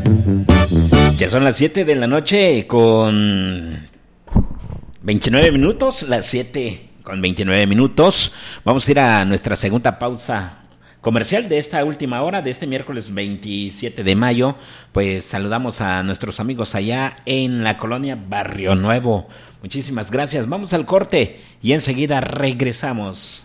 Ya son las 7 de la noche con 29 minutos, las 7 con 29 minutos. Vamos a ir a nuestra segunda pausa comercial de esta última hora, de este miércoles 27 de mayo. Pues saludamos a nuestros amigos allá en la colonia Barrio Nuevo. Muchísimas gracias. Vamos al corte y enseguida regresamos.